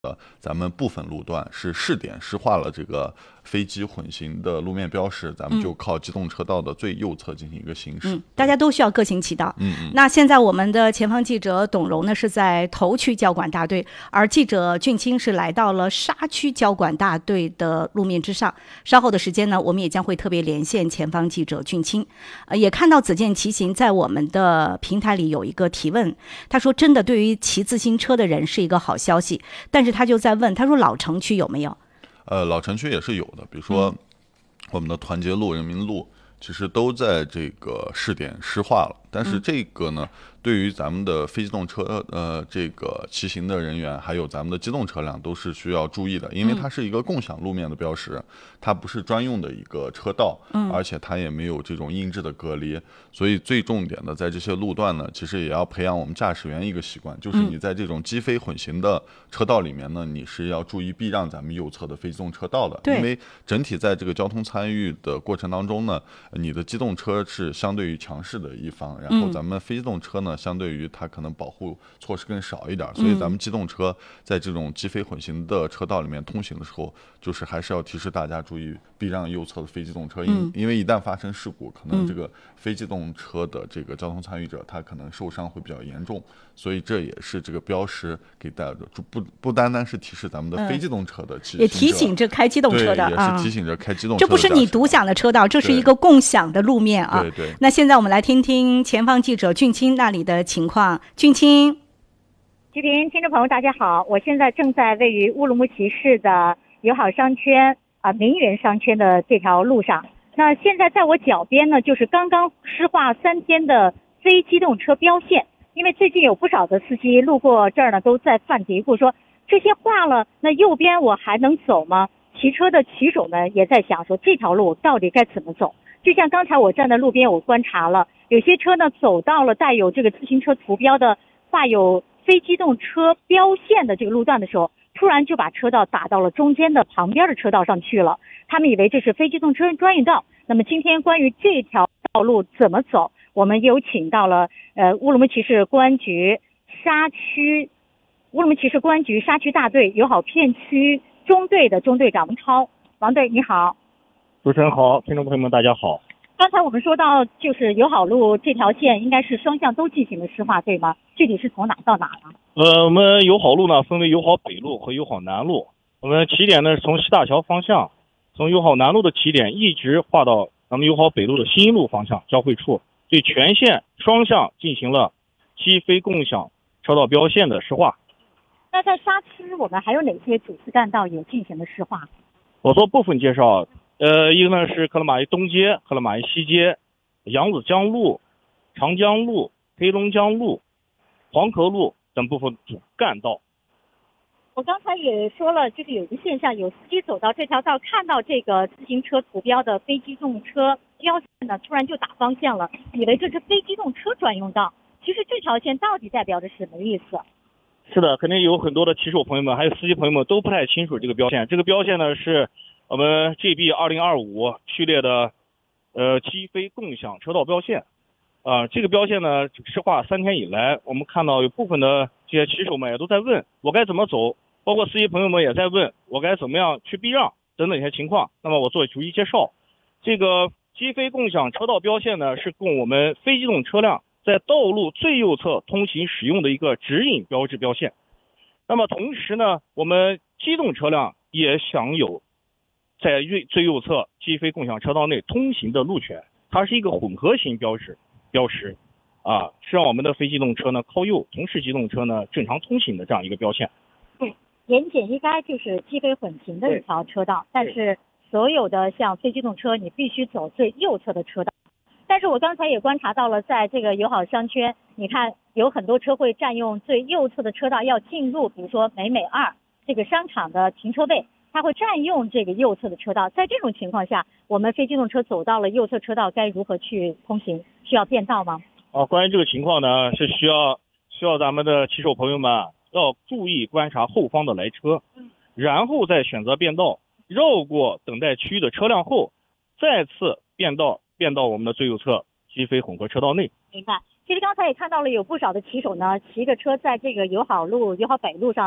咱们部分路段是试点施画了这个非机混行的路面标识，咱们就靠机动车道的最右侧进行一个行驶。 大家都需要各行其道。那现在我们的前方记者董荣呢是在头区交管大队，而记者俊清是来到了沙区交管大队的路面之上。稍后的时间呢，我们也将会特别连线前方记者俊清。也看到子健骑行在我们的平台里有一个提问，他说真的对于骑自行车的人是一个好消息，但是他就在问，他说老城区有没有？ 老城区也是有的，比如说我们的团结路、人民路，其实都在这个试点施画了。但是这个呢，对于咱们的非机动车这个骑行的人员，还有咱们的机动车辆都是需要注意的，因为它是一个共享路面的标识，它不是专用的一个车道，而且它也没有这种硬质的隔离，所以最重点的在这些路段呢，其实也要培养我们驾驶员一个习惯，就是你在这种机非混行的车道里面呢，你是要注意避让咱们右侧的非机动车道的，因为整体在这个交通参与的过程当中呢，你的机动车是相对于强势的一方，然后咱们非机动车呢，相对于它可能保护措施更少一点，所以咱们机动车在这种机非混行的车道里面通行的时候，就是还是要提示大家注意避让右侧的非机动车，因为一旦发生事故，可能这个非机动车的这个交通参与者他可能受伤会比较严重，所以这也是这个标识给大家不单单是提示咱们的非机动车的骑行者， 也提醒着开机动车的， 也是提醒着开机动车的。 这不是你独享的车道，这是一个共享的路面啊。 对。 那现在我们来听听前方记者俊清那里的情况。俊清， 吉平，听众朋友大家好，我现在正在位于乌鲁木齐市的友好商圈名园商圈的这条路上。那现在在我脚边呢，就是刚刚施画3天的非机动车标线。因为最近有不少的司机路过这儿呢，都在犯嘀咕说，这些画了，那右边我还能走吗？骑车的骑手呢，也在想说这条路到底该怎么走。就像刚才我站在路边，我观察了，有些车呢走到了带有这个自行车图标的画有非机动车标线的这个路段的时候，突然就把车道打到了中间的旁边的车道上去了。他们以为这是非机动车专用道。那么今天关于这条道路怎么走，我们有请到了乌鲁木齐市公安局沙区大队友好片区中队的中队长王超。王队你好。 主持人好，听众朋友们大家好。 刚才我们说到就是友好路这条线应该是双向都进行了施画，对吗？具体是从哪到哪呢？ 我们友好路呢分为友好北路和友好南路。我们起点呢是从西大桥方向，从友好南路的起点一直画到咱们友好北路的新一路方向交汇处，对全线双向进行了机非共享车道标线的施画。 那在沙区我们还有哪些主次干道也进行了施画？ 我做部分介绍。一个呢是克勒玛依东街、克勒玛依西街、扬子江路、长江路、黑龙江路、黄河路等部分主干道。 我刚才也说了，就是有一个现象，有司机走到这条道，看到这个自行车图标的非机动车标线呢，突然就打方向了，以为这是非机动车专用道。其实这条线到底代表着什么意思？ 是的，肯定有很多的骑手朋友们还有司机朋友们都不太清楚这个标线。这个标线呢是我们 GB 2025序列的机非共享车道标线。这个标线呢施画3天以来，我们看到有部分的这些骑手们也都在问我该怎么走，包括司机朋友们也在问我该怎么样去避让等等一些情况。那么我做逐一介绍。这个机非共享车道标线呢是供我们非机动车辆在道路最右侧通行使用的一个指引标志标线。那么同时呢，我们机动车辆也享有在最右侧机非共享车道内通行的路权，它是一个混合型标识，是让我们的非机动车呢靠右，同时机动车呢正常通行的这样一个标线。 对，言简意赅就是机非混行的一条车道，但是所有的像非机动车你必须走最右侧的车道。但是我刚才也观察到了，在这个友好商圈，你看有很多车会占用最右侧的车道要进入，比如说美美2这个商场的停车位，它会占用这个右侧的车道。在这种情况下，我们非机动车走到了右侧车道该如何去通行？需要变道吗？ 关于这个情况呢，是需要咱们的骑手朋友们要注意观察后方的来车，然后再选择变道，绕过等待区域的车辆后，再次变道我们的最右侧机非混合车道内。 明白。其实刚才也看到了有不少的骑手呢，骑着车在这个友好路、友好北路上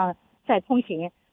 在通行。